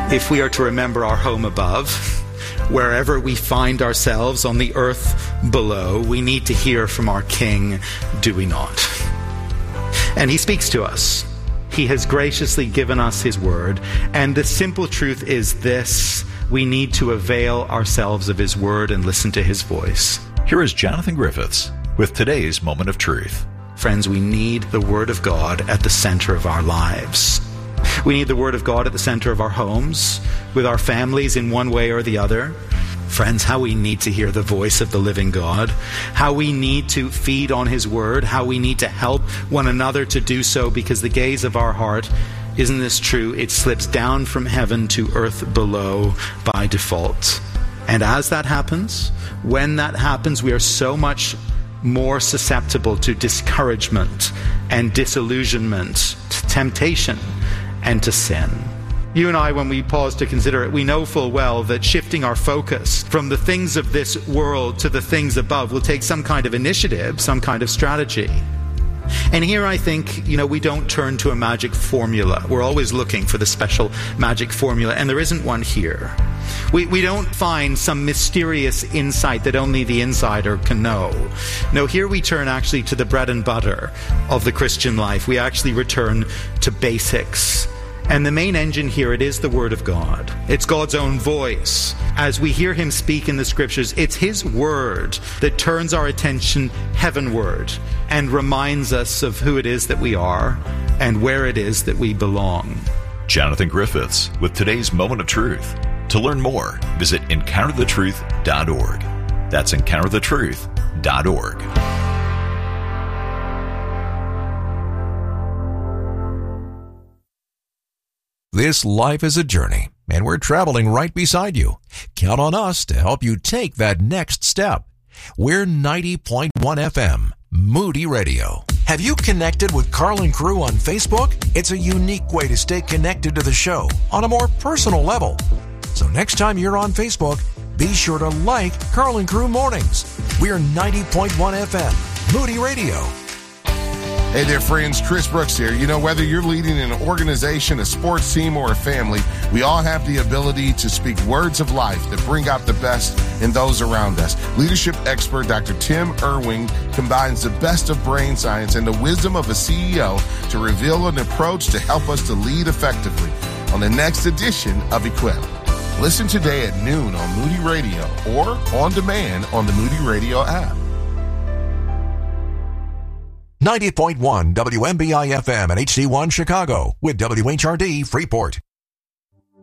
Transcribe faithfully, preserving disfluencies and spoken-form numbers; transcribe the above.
If we are to remember our home above, wherever we find ourselves on the earth below, we need to hear from our King, do we not? And he speaks to us. He has graciously given us his word. And the simple truth is this: we need to avail ourselves of his word and listen to his voice. Here is Jonathan Griffiths with today's Moment of Truth. Friends, we need the word of God at the center of our lives. We need the word of God at the center of our homes, with our families in one way or the other. Friends, how we need to hear the voice of the living God, how we need to feed on his word, how we need to help one another to do so, because the gaze of our heart, isn't this true? It slips down from heaven to earth below by default. And as that happens, when that happens, we are so much more susceptible to discouragement and disillusionment, to temptation and to sin. You and I, when we pause to consider it, we know full well that shifting our focus from the things of this world to the things above will take some kind of initiative, some kind of strategy. And here I think, you know, we don't turn to a magic formula. We're always looking for the special magic formula, and there isn't one here. We, we don't find some mysterious insight that only the insider can know. No, here we turn actually to the bread and butter of the Christian life. We actually return to basics. And the main engine here, it is the Word of God. It's God's own voice. As we hear him speak in the Scriptures, it's his word that turns our attention heavenward and reminds us of who it is that we are and where it is that we belong. Jonathan Griffiths with today's Moment of Truth. To learn more, visit encounter the truth dot org. That's encounter the truth dot org. This life is a journey, and we're traveling right beside you. Count on us to help you take that next step. We're ninety point one F M, Moody Radio. Have you connected with Carl and Crew on Facebook? It's a unique way to stay connected to the show on a more personal level. So next time you're on Facebook, be sure to like Carl and Crew Mornings. We're ninety point one F M, Moody Radio. Hey there, friends. Chris Brooks here. You know, whether you're leading an organization, a sports team, or a family, we all have the ability to speak words of life that bring out the best in those around us. Leadership expert Doctor Tim Irwin combines the best of brain science and the wisdom of a C E O to reveal an approach to help us to lead effectively on the next edition of Equip. Listen today at noon on Moody Radio or on demand on the Moody Radio app. ninety point one W M B I F M and H D one Chicago with W H R D Freeport.